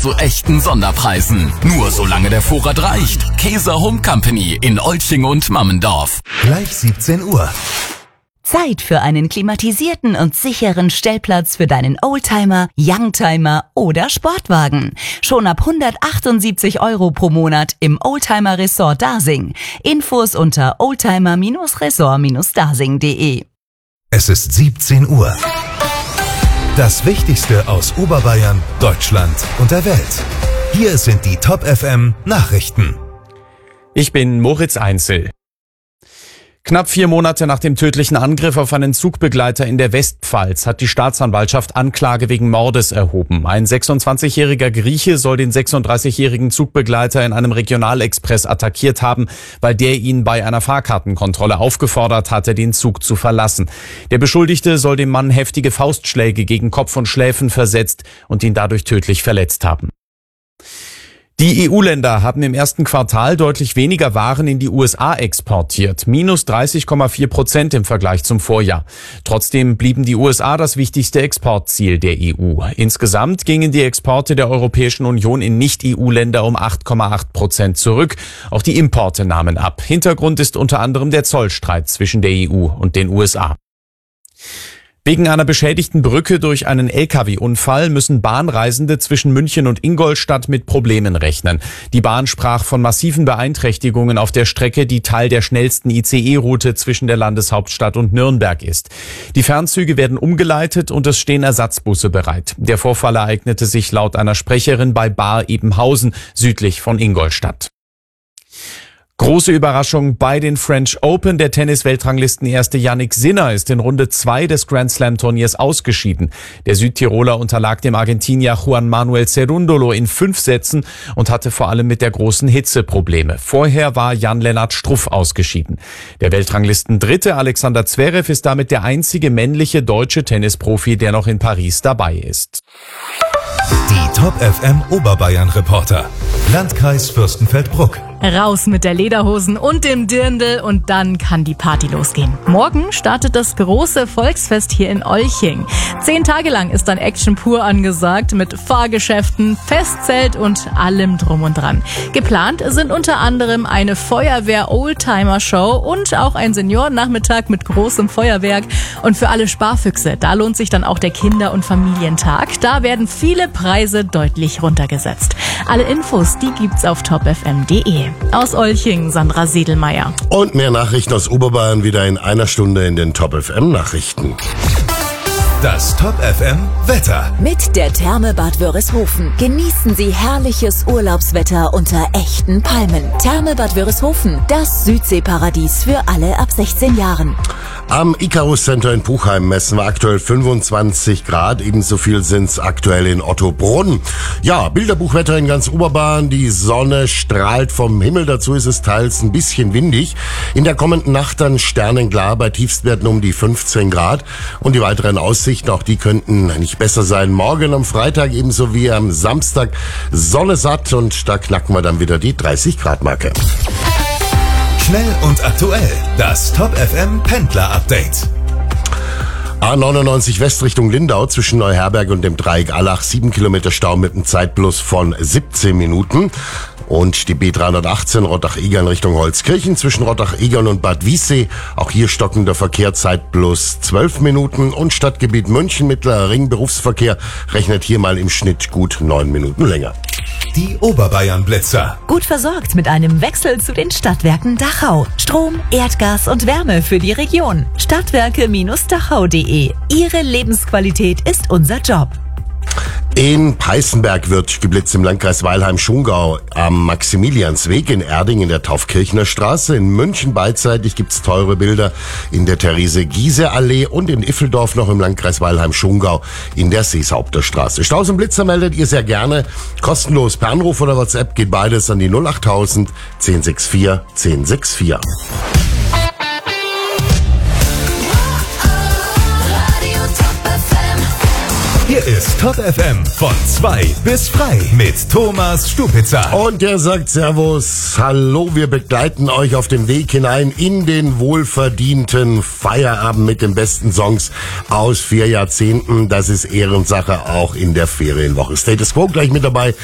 zu echten Sonderpreisen. Nur solange der Vorrat reicht. Käser Home Company in Olching und Mammendorf. Gleich 17 Uhr. Zeit für einen klimatisierten und sicheren Stellplatz für deinen Oldtimer, Youngtimer oder Sportwagen. Schon ab 178 € pro Monat im Oldtimer Resort Dasing. Infos unter oldtimer-resort-dasing.de. Es ist 17 Uhr. Das Wichtigste aus Oberbayern, Deutschland und der Welt. Hier sind die Top FM Nachrichten. Ich bin Moritz Einzel. Knapp 4 Monate nach dem tödlichen Angriff auf einen Zugbegleiter in der Westpfalz hat die Staatsanwaltschaft Anklage wegen Mordes erhoben. Ein 26-jähriger Grieche soll den 36-jährigen Zugbegleiter in einem Regionalexpress attackiert haben, weil der ihn bei einer Fahrkartenkontrolle aufgefordert hatte, den Zug zu verlassen. Der Beschuldigte soll dem Mann heftige Faustschläge gegen Kopf und Schläfen versetzt und ihn dadurch tödlich verletzt haben. Die EU-Länder haben im ersten Quartal deutlich weniger Waren in die USA exportiert, minus 30,4% im Vergleich zum Vorjahr. Trotzdem blieben die USA das wichtigste Exportziel der EU. Insgesamt gingen die Exporte der Europäischen Union in Nicht-EU-Länder um 8,8% zurück. Auch die Importe nahmen ab. Hintergrund ist unter anderem der Zollstreit zwischen der EU und den USA. Wegen einer beschädigten Brücke durch einen Lkw-Unfall müssen Bahnreisende zwischen München und Ingolstadt mit Problemen rechnen. Die Bahn sprach von massiven Beeinträchtigungen auf der Strecke, die Teil der schnellsten ICE-Route zwischen der Landeshauptstadt und Nürnberg ist. Die Fernzüge werden umgeleitet und es stehen Ersatzbusse bereit. Der Vorfall ereignete sich laut einer Sprecherin bei Bar Ebenhausen, südlich von Ingolstadt. Große Überraschung bei den French Open. Der Tennis-Weltranglisten-Erste Jannik Sinner ist in Runde 2 des Grand-Slam-Turniers ausgeschieden. Der Südtiroler unterlag dem Argentinier Juan Manuel Cerúndolo in 5 Sätzen und hatte vor allem mit der großen Hitze Probleme. Vorher war Jan-Lennart Struff ausgeschieden. Der Weltranglisten-Dritte Alexander Zverev ist damit der einzige männliche deutsche Tennisprofi, der noch in Paris dabei ist. Die Top FM Oberbayern Reporter. Landkreis Fürstenfeldbruck. Raus mit der Lederhosen und dem Dirndl und dann kann die Party losgehen. Morgen startet das große Volksfest hier in Olching. 10 Tage lang ist dann Action pur angesagt mit Fahrgeschäften, Festzelt und allem drum und dran. Geplant sind unter anderem eine Feuerwehr-Oldtimer-Show und auch ein Seniorennachmittag mit großem Feuerwerk. Und für alle Sparfüchse, da lohnt sich dann auch der Kinder- und Familientag. Da werden viele Preise deutlich runtergesetzt. Alle Infos, die gibt's auf topfm.de. Aus Olching, Sandra Sedelmeier. Und mehr Nachrichten aus Oberbayern wieder in einer Stunde in den Top FM Nachrichten. Das Top FM Wetter. Mit der Therme Bad Wörishofen genießen Sie herrliches Urlaubswetter unter echten Palmen. Therme Bad Wörishofen, das Südseeparadies für alle ab 16 Jahren. Am Icarus Center in Puchheim messen wir aktuell 25 Grad. Ebenso viel sind's aktuell in Ottobrunn. Ja, Bilderbuchwetter in ganz Oberbayern. Die Sonne strahlt vom Himmel. Dazu ist es teils ein bisschen windig. In der kommenden Nacht dann sternenklar bei Tiefstwerten um die 15 Grad. Und die weiteren Aussichten, auch die könnten nicht besser sein. Morgen am Freitag ebenso wie am Samstag Sonne satt. Und da knacken wir dann wieder die 30 Grad Marke. Schnell und aktuell. Das Top FM Pendler Update. A99 West Richtung Lindau zwischen Neuherberg und dem Dreieck Allach 7 Kilometer Stau mit einem Zeitplus von 17 Minuten. Und die B318 Rottach-Egern Richtung Holzkirchen zwischen Rottach-Egern und Bad Wiessee. Auch hier stockender Verkehr, Zeitplus 12 Minuten. Und Stadtgebiet München Mittlerer Ring Berufsverkehr rechnet hier mal im Schnitt gut 9 Minuten länger. Die Oberbayern Blitzer. Gut versorgt mit einem Wechsel zu den Stadtwerken Dachau. Strom, Erdgas und Wärme für die Region. Stadtwerke-dachau.de. Ihre Lebensqualität ist unser Job. In Peißenberg wird geblitzt im Landkreis Weilheim-Schongau, am Maximiliansweg, in Erding in der Taufkirchner Straße. In München beidseitig gibt's teure Bilder in der Therese-Giese-Allee und in Iffeldorf noch im Landkreis Weilheim-Schongau in der Seeshaupter Straße. Staus und Blitzer meldet ihr sehr gerne. Kostenlos per Anruf oder WhatsApp geht beides an die 08000 1064 1064. Hier ist Top FM von 2 bis frei mit Thomas Stupitzer. Und der sagt Servus, hallo, wir begleiten euch auf dem Weg hinein in den wohlverdienten Feierabend mit den besten Songs aus 4 Jahrzehnten. Das ist Ehrensache auch in der Ferienwoche. Status Quo gleich mit dabei.